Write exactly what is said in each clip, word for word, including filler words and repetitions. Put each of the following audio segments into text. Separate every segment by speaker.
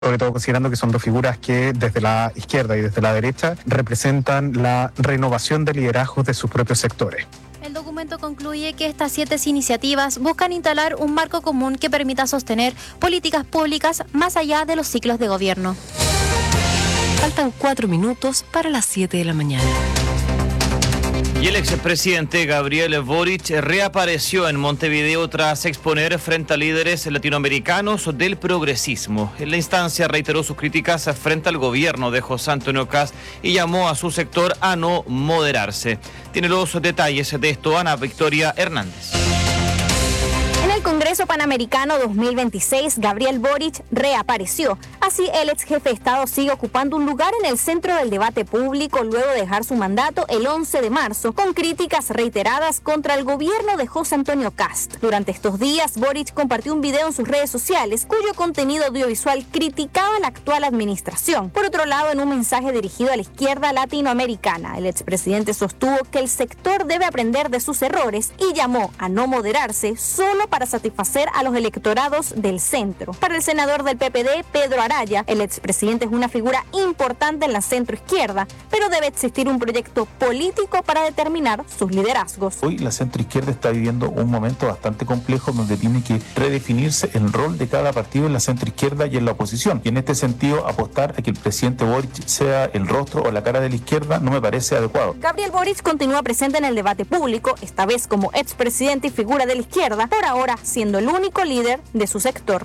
Speaker 1: sobre todo considerando que son dos figuras que desde la izquierda y desde la derecha representan la renovación de liderazgos de sus propios sectores.
Speaker 2: El documento concluye que estas siete iniciativas buscan instalar un marco común que permita sostener políticas públicas más allá de los ciclos de gobierno.
Speaker 3: Faltan cuatro minutos para las siete de la mañana.
Speaker 4: Y el expresidente Gabriel Boric reapareció en Montevideo tras exponer frente a líderes latinoamericanos del progresismo. En la instancia reiteró sus críticas frente al gobierno de José Antonio Kast y llamó a su sector a no moderarse. Tiene los detalles de esto Ana Victoria Hernández.
Speaker 5: En el Congreso Panamericano dos mil veintiséis, Gabriel Boric reapareció. Así, el ex jefe de Estado sigue ocupando un lugar en el centro del debate público luego de dejar su mandato el once de marzo, con críticas reiteradas contra el gobierno de José Antonio Kast. Durante estos días, Boric compartió un video en sus redes sociales cuyo contenido audiovisual criticaba la actual administración. Por otro lado, en un mensaje dirigido a la izquierda latinoamericana, el expresidente sostuvo que el sector debe aprender de sus errores y llamó a no moderarse solo para satisfacer a los electorados del centro. Para el senador del P P D, Pedro Araya, el expresidente es una figura importante en la centroizquierda, pero debe existir un proyecto político para determinar sus liderazgos.
Speaker 6: Hoy la centroizquierda está viviendo un momento bastante complejo donde tiene que redefinirse el rol de cada partido en la centroizquierda y en la oposición. Y en este sentido, apostar a que el presidente Boric sea el rostro o la cara de la izquierda no me parece adecuado.
Speaker 5: Gabriel Boric continúa presente en el debate público, esta vez como expresidente y figura de la izquierda, por ahora siendo el único líder de su sector.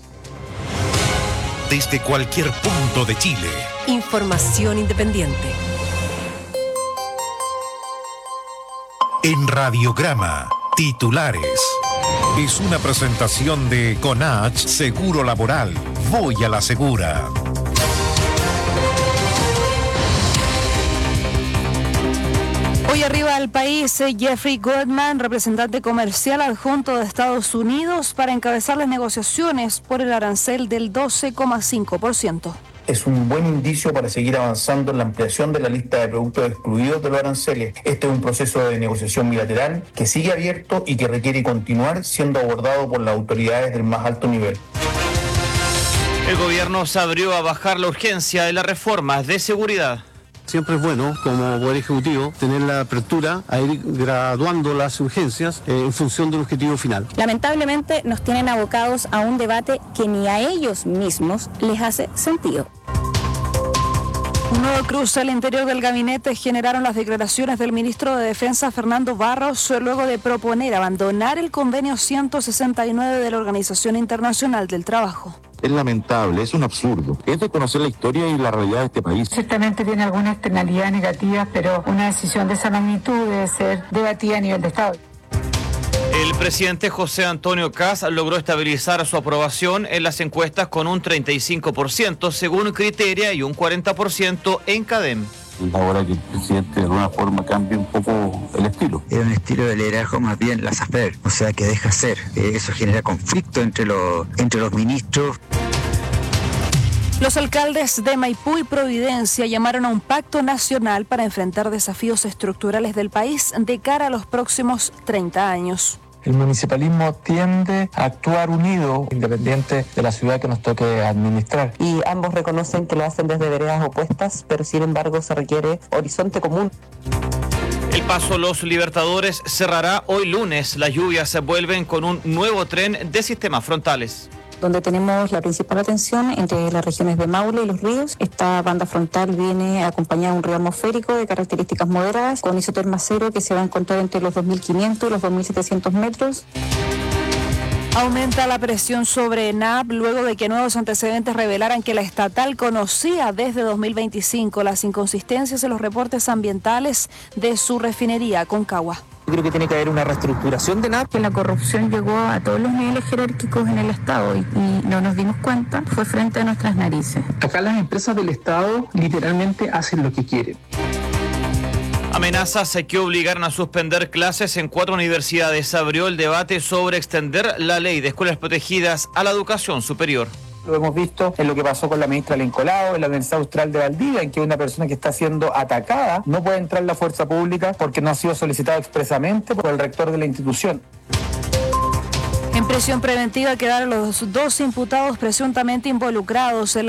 Speaker 7: Desde cualquier punto de Chile.
Speaker 3: Información independiente.
Speaker 7: En Radiograma, titulares. Es una presentación de CONACH Seguro Laboral. Voy a la segura.
Speaker 8: Hoy arriba al país, Jeffrey Goldman, representante comercial adjunto de Estados Unidos, para encabezar las negociaciones por el arancel del doce coma cinco por ciento.
Speaker 9: Es un buen indicio para seguir avanzando en la ampliación de la lista de productos excluidos de los aranceles. Este es un proceso de negociación bilateral que sigue abierto y que requiere continuar siendo abordado por las autoridades del más alto nivel.
Speaker 4: El gobierno se abrió a bajar la urgencia de las reformas de seguridad.
Speaker 10: Siempre es bueno, como Poder Ejecutivo, tener la apertura a ir graduando las urgencias eh, en función del objetivo final.
Speaker 5: Lamentablemente nos tienen abocados a un debate que ni a ellos mismos les hace sentido.
Speaker 8: Un nuevo cruce al interior del gabinete generaron las declaraciones del ministro de Defensa, Fernando Barros, luego de proponer abandonar el convenio ciento sesenta y nueve de la Organización Internacional del Trabajo.
Speaker 11: Es lamentable, es un absurdo. Es de conocer la historia y la realidad de este país.
Speaker 12: Ciertamente tiene algunas externalidades negativas, pero una decisión de esa magnitud debe ser debatida a nivel de Estado.
Speaker 4: El presidente José Antonio Kast logró estabilizar su aprobación en las encuestas con un treinta y cinco por ciento según Criteria y un cuarenta por ciento en CADEM.
Speaker 11: Ahora que el presidente de alguna forma cambie un poco el estilo.
Speaker 13: Era un estilo de liderazgo más bien laissez-faire, o sea que deja ser. Eso genera conflicto entre los, entre los ministros.
Speaker 8: Los alcaldes de Maipú y Providencia llamaron a un pacto nacional para enfrentar desafíos estructurales del país de cara a los próximos treinta años.
Speaker 14: El municipalismo tiende a actuar unido, independiente de la ciudad que nos toque administrar.
Speaker 15: Y ambos reconocen que lo hacen desde veredas opuestas, pero sin embargo se requiere horizonte común.
Speaker 4: El paso Los Libertadores cerrará hoy lunes. Las lluvias se vuelven con un nuevo tren de sistemas frontales.
Speaker 16: Donde tenemos la principal atención entre las regiones de Maule y Los Ríos. Esta banda frontal viene acompañada de un río atmosférico de características moderadas, con isoterma cero que se va a encontrar entre los dos mil quinientos y los dos mil setecientos metros.
Speaker 8: Aumenta la presión sobre ENAP luego de que nuevos antecedentes revelaran que la estatal conocía desde dos mil veinticinco las inconsistencias en los reportes ambientales de su refinería Aconcagua.
Speaker 17: Yo creo que tiene que haber una reestructuración de ENAP.
Speaker 18: Que la corrupción llegó a todos los niveles jerárquicos en el Estado y, y no nos dimos cuenta, fue frente a nuestras narices.
Speaker 19: Acá las empresas del Estado literalmente hacen lo que quieren.
Speaker 4: Amenazas que obligaron a suspender clases en cuatro universidades. Abrió el debate sobre extender la ley de escuelas protegidas a la educación superior.
Speaker 9: Lo hemos visto en lo que pasó con la ministra Lencolao, en la Universidad Austral de Valdivia, en que una persona que está siendo atacada no puede entrar en la fuerza pública porque no ha sido solicitado expresamente por el rector de la institución.
Speaker 8: En Prisión preventiva quedaron los dos imputados presuntamente involucrados en la